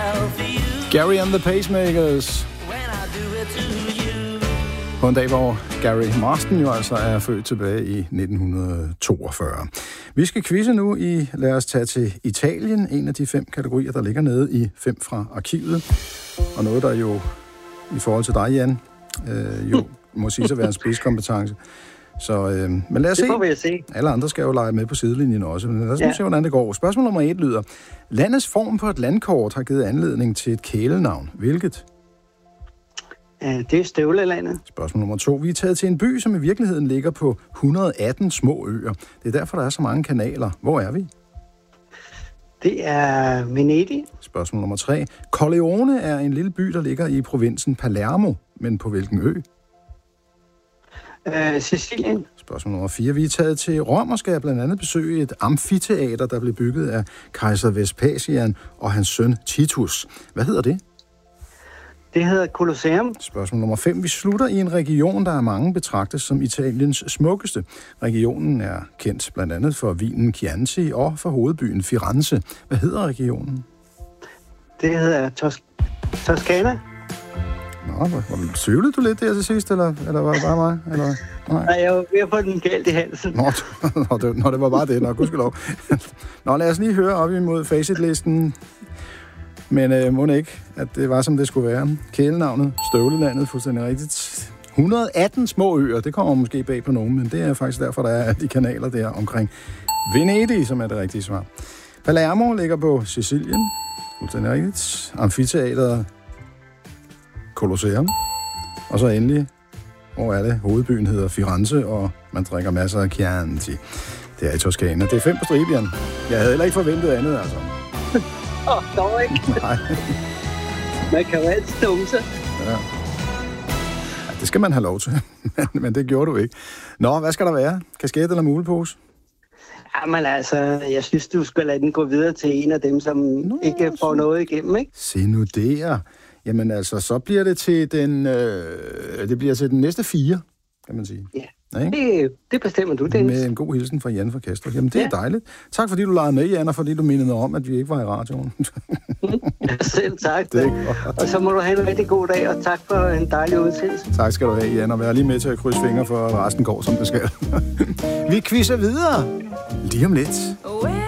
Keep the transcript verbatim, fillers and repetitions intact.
Gary and the Pacemakers. På en dag, hvor Gary Marston jo altså er født tilbage i nitten toogfyrre. Vi skal quizze nu i Lad os tage til Italien, en af de fem kategorier, der ligger nede i fem fra arkivet. Og noget, der jo i forhold til dig, Jan, øh, jo må sige at være en spidskompetence. Så, øh, men lad os det se. får vi at se. Alle andre skal jo lege med på sidelinjen også. Men lad os ja. nu se, hvordan det går. Spørgsmål nummer et lyder: landets form på et landkort har givet anledning til et kælenavn. Hvilket? Det er Støvlelandet. Spørgsmål nummer to. Vi er taget til en by, som i virkeligheden ligger på et hundrede og atten små øer. Det er derfor, der er så mange kanaler. Hvor er vi? Det er Venedig. Spørgsmål nummer tre. Corleone er en lille by, der ligger i provinsen Palermo. Men på hvilken ø? Uh, Sicilien. Spørgsmål nummer fire. Vi er taget til Rom og skal blandt andet besøge et amfiteater, der blev bygget af kejser Vespasian og hans søn Titus. Hvad hedder det? Det hedder Colosseum. Spørgsmål nummer fem. Vi slutter i en region, der er mange betragtes som Italiens smukkeste. Regionen er kendt blandt andet for vinen Chianti og for hovedbyen Firenze. Hvad hedder regionen? Det hedder Tos- Toscana. Nå, var, var du søvlet du lidt der til sidst, eller, eller var det bare mig? Eller? Nej. Nej, jeg var ved at få den galt i halsen. Nå, nå, det, nå, det var bare det. Nå, gudskelov. Nå, lad os lige høre op imod facitlisten. Men øh, må ikke, at det var, som det skulle være. Kælenavnet, Støvlelandet, fuldstændig rigtigt. et hundrede og atten små øer, det kommer måske bag på nogen, men det er faktisk derfor, der er de kanaler der omkring Venedig, som er det rigtige svar. Palermo ligger på Sicilien, fuldstændig rigtigt. Amfiteateret, Colosseum. Og så endelig, hvor er det? Hovedbyen hedder Firenze, og man drikker masser af Chianti. Det er i Toscana. Det er fem på stribian. Jeg havde heller ikke forventet andet, altså. Åh, oh, dog ikke. Nej. Man kan jo altid dumme sig. Ja. Ja, det skal man have lov til, men det gjorde du ikke. Nå, hvad skal der være? Kasket eller mulepose? Jamen altså, jeg synes, du skal lade den gå videre til en af dem, som Nå, ikke får noget igennem, ikke? Se nu der. Jamen altså, så bliver det til den, øh, det bliver til den næste fire, kan man sige. Ja, det, det bestemmer du, Dennis. Med en god hilsen fra Jan fra Kastrup. Jamen, det ja. er dejligt. Tak, fordi du legede med, Jan, og fordi du mindede om, at vi ikke var i radioen. Ja, selv tak. Det og så må du have en rigtig god dag, og tak for en dejlig udsendelse. Tak skal du have, Jan, og vær lige med til at krydse fingre for, at resten går, som det skal. Vi quizzer videre lige om lidt.